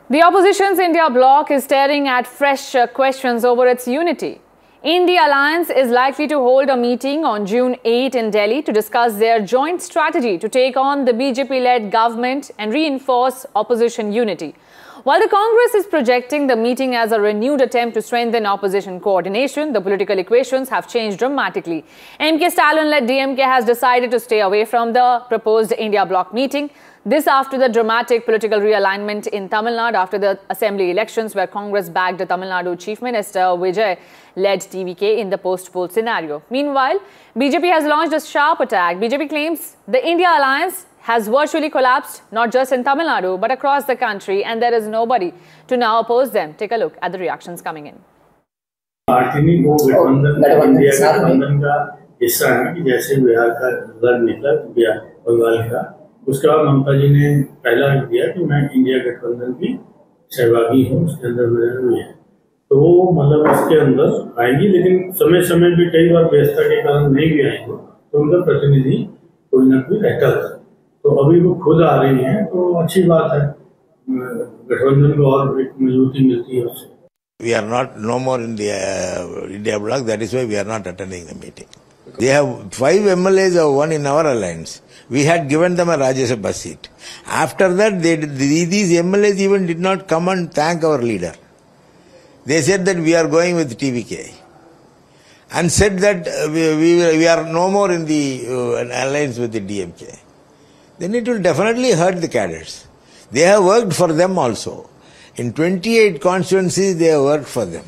The opposition's India bloc is staring at fresh questions over its unity. India Alliance is likely to hold a meeting on June 8 in Delhi to discuss their joint strategy to take on the BJP-led government and reinforce opposition unity. While the Congress is projecting the meeting as a renewed attempt to strengthen opposition coordination, the political equations have changed dramatically. M.K. Stalin-led DMK has decided to stay away from the proposed India bloc meeting. This after the dramatic political realignment in Tamil Nadu after the assembly elections where Congress backed the Tamil Nadu Chief Minister Vijay-led TVK in the post-poll scenario. Meanwhile, BJP has launched a sharp attack. BJP claims the India Alliance has virtually collapsed, not just in Tamil Nadu, but across the country, and there is nobody to now oppose them. Take a look at the reactions coming in. Party को गठबंधन India गठबंधन का हिस्सा है कि जैसे बिहार का गठबंधन निकला बंगाल का, उसके बाद ममता जी ने पहला दिया कि मैं इंडिया गठबंधन की सहभागी हूँ, उसके अंदर मेरे हुए हैं, तो वो मतलब उसके अंदर आएंगी, लेकिन समय समय पे कई बार व्यस्तता के कारण नहीं भी आएंगे, तो उनका प्रतिनिधि कोई ना कोई रहता था। तो अभी वो खुद आ रही हैं, तो अच्छी बात है, गठबंधन को और मजबूती मिलती है उससे। We are no more in the India bloc. That is why we are not attending the meeting. They have 5 MLAs or 1 in our alliance. We had given them a Rajya Sabha seat. After that, these MLAs even did not come and thank our leader. They said that we are going with TVK and said that we are no more in the alliance with the DMK. Then it will definitely hurt the cadres. They have worked for them also. In 28 constituencies, they have worked for them.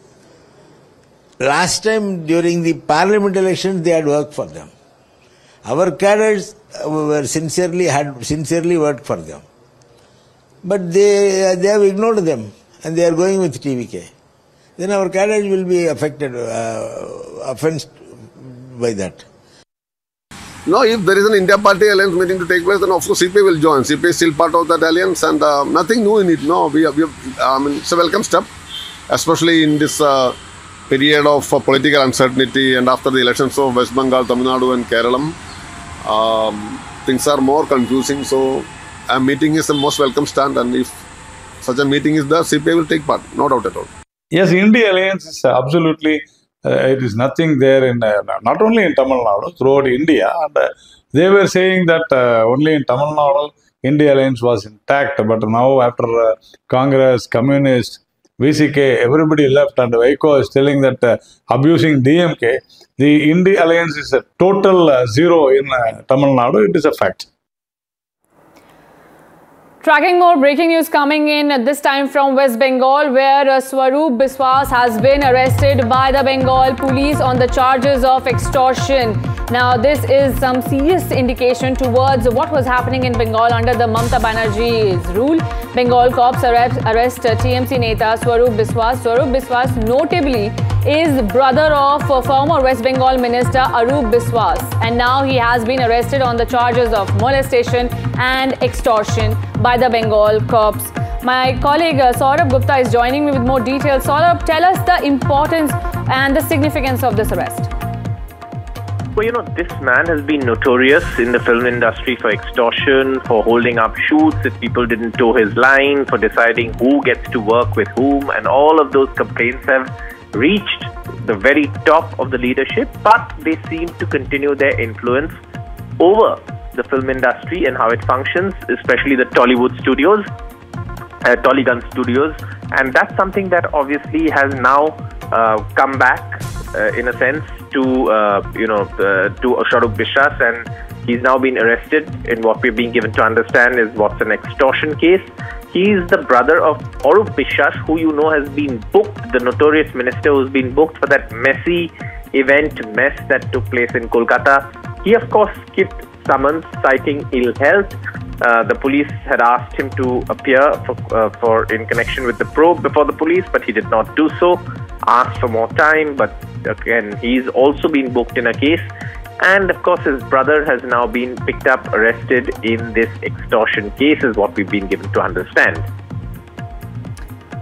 Last time during the parliament elections, they had worked for them. Our cadres had sincerely worked for them. But they have ignored them and they are going with TVK. Then our cadres will be affected, offended by that. No, if there is an India Party Alliance meeting to take place, then of course CPI will join. CPI is still part of that alliance and nothing new in it. No, it's a welcome step, especially in this period of political uncertainty and after the elections of West Bengal, Tamil Nadu and Kerala. Things are more confusing, so a meeting is the most welcome stand, and if such a meeting is there, CPI will take part, no doubt at all. Yes, India Alliance is absolutely, it is nothing there in, not only in Tamil Nadu, throughout India. And they were saying that only in Tamil Nadu, India Alliance was intact, but now after Congress, Communist, VCK, everybody left, and Vaiko is telling that abusing DMK, the India Alliance is a total zero in Tamil Nadu. It is a fact. Tracking more breaking news coming in at this time from West Bengal, where Swaroop Biswas has been arrested by the Bengal police on the charges of extortion. Now, this is some serious indication towards what was happening in Bengal under the Mamata Banerjee's rule. Bengal cops arrest TMC Neta Swaroop Biswas. Swaroop Biswas notably is brother of former West Bengal Minister Arup Biswas, and now he has been arrested on the charges of molestation and extortion by the Bengal cops. My colleague Saurabh Gupta is joining me with more details. Saurabh, tell us the importance and the significance of this arrest. Well, you know, this man has been notorious in the film industry for extortion, for holding up shoots if people didn't toe his line, for deciding who gets to work with whom, and all of those complaints have reached the very top of the leadership, but they seem to continue their influence over the film industry and how it functions, especially the Tollywood studios, Tollygun studios, and that's something that obviously has now come back in a sense to to Swaroop Biswas, and he's now been arrested in what we're being given to understand is what's an extortion case. He's the brother of Arup Biswas, who you know has been booked, the notorious minister who's been booked for that messy mess that took place in Kolkata. He of course skipped summons citing ill health. The police had asked him to appear for in connection with the probe before the police, but he did not do so. Asked for more time, but again, he's also been booked in a case. And of course, his brother has now been picked up, arrested in this extortion case, is what we've been given to understand.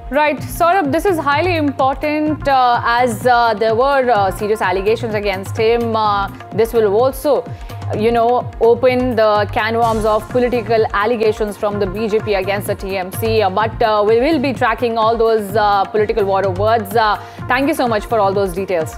Right, Saurabh, this is highly important as there were serious allegations against him. This will also, open the can worms of political allegations from the BJP against the TMC. But we will be tracking all those political war of words. Thank you so much for all those details.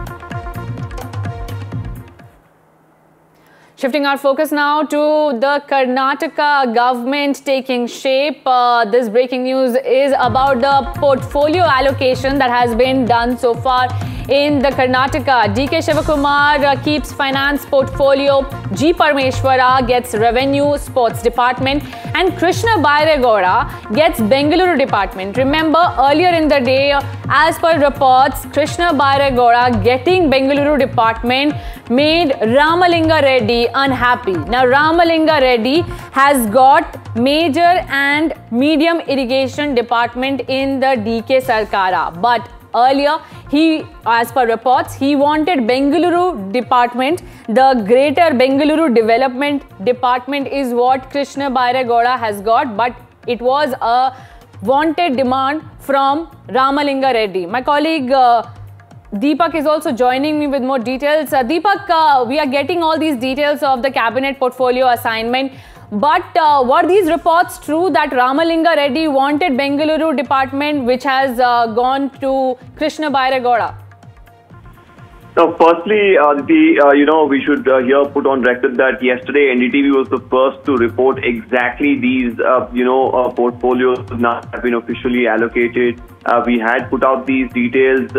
Shifting our focus now to the Karnataka government taking shape. This breaking news is about the portfolio allocation that has been done so far in the Karnataka. DK Shivakumar keeps finance portfolio, G. Parameshwara gets revenue sports department, and Krishna Bairegowda gets Bengaluru department. Remember, earlier in the day, as per reports, Krishna Bairegowda getting Bengaluru department made Ramalinga Reddy unhappy. Now, Ramalinga Reddy has got major and medium irrigation department in the DK Sarkara. But earlier, as per reports, he wanted Bengaluru department. The Greater Bengaluru Development Department is what Krishna Bairegowda has got, but it was a wanted demand from Ramalinga Reddy. My colleague Deepak is also joining me with more details. Deepak, we are getting all these details of the cabinet portfolio assignment. But were these reports true that Ramalinga Reddy wanted Bengaluru department, which has gone to Krishna Bairegowda? So, firstly, we should here put on record that yesterday NDTV was the first to report exactly these, portfolios now have been officially allocated. We had put out these details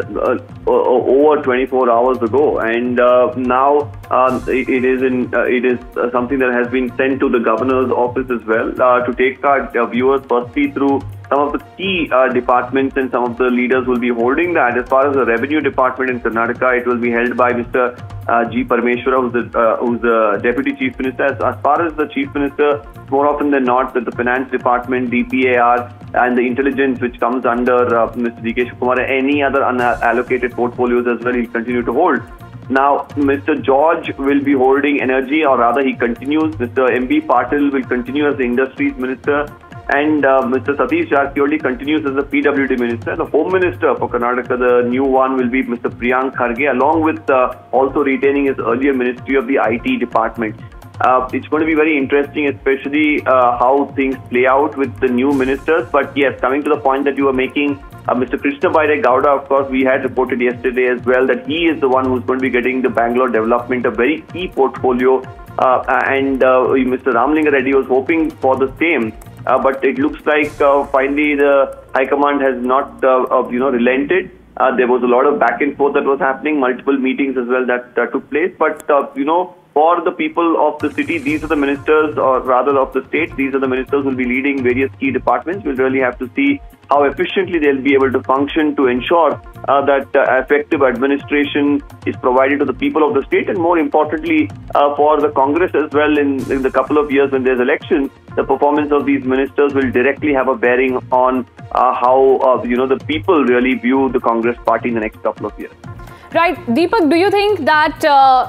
over 24 hours ago, and now it is something that has been sent to the governor's office as well to take our viewers firstly through some of the key departments, and some of the leaders will be holding that. As far as the revenue department in Karnataka, it will be held by Mr. G. Parameshwara, who's the Deputy Chief Minister. As far as the Chief Minister, more often than not, that the Finance Department, DPAR, and the Intelligence, which comes under Mr. DK Shivakumar, and any other unallocated portfolios as well, he'll continue to hold. Now, Mr. George will be holding energy, or rather he continues. Mr. M.B. Patil will continue as the Industries Minister, and Mr. Satish Jarakiroli continues as the PWD Minister. The Home Minister for Karnataka, the new one, will be Mr. Priyank Kharge, along with also retaining his earlier Ministry of the IT Department. It's going to be very interesting, especially how things play out with the new ministers. But yes, coming to the point that you were making, Mr. Krishna Bairegowda, of course, we had reported yesterday as well that he is the one who's going to be getting the Bangalore development, a very key portfolio. And Mr. Ramalinga Reddy was hoping for the same. But it looks like finally the High Command has not, relented. There was a lot of back and forth that was happening, multiple meetings as well that took place. But, for the people of the city, these are the ministers, or rather of the state, these are the ministers who will be leading various key departments. We'll really have to see how efficiently they'll be able to function to ensure that effective administration is provided to the people of the state, and more importantly for the Congress as well in the couple of years when there's elections, the performance of these ministers will directly have a bearing on how the people really view the Congress party in the next couple of years. Right. Deepak, do you think that,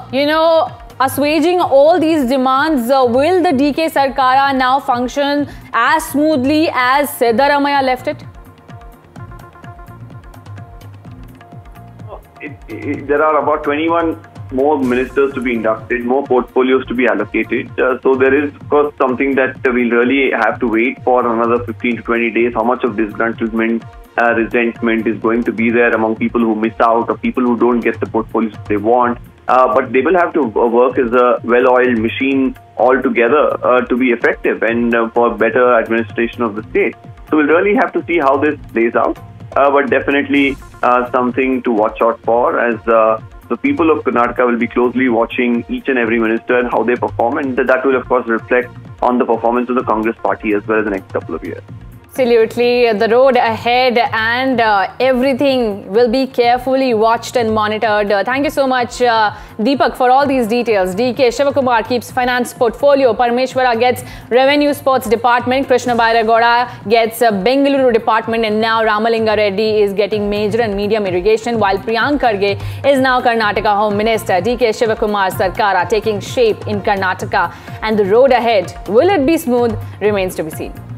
assuaging all these demands, will the DK Sarkara now function as smoothly as Siddaramaiah left it? There are about 21 more ministers to be inducted, more portfolios to be allocated. So there is, of course, something that we'll really have to wait for another 15 to 20 days. How much of disgruntlement, resentment is going to be there among people who miss out, or people who don't get the portfolios they want. But they will have to work as a well-oiled machine altogether to be effective and for better administration of the state. So we'll really have to see how this plays out. But definitely something to watch out for, as the people of Karnataka will be closely watching each and every minister and how they perform, and that will of course reflect on the performance of the Congress party as well as the next couple of years. Absolutely. The road ahead and everything will be carefully watched and monitored. Thank you so much, Deepak, for all these details. DK Shivakumar keeps finance portfolio. Parameshwara gets revenue sports department. Krishna Bairegowda gets Bengaluru department. And now Ramalinga Reddy is getting major and medium irrigation, while Priyank Kharge is now Karnataka Home Minister. DK Shivakumar Sarkara taking shape in Karnataka. And the road ahead, will it be smooth, remains to be seen.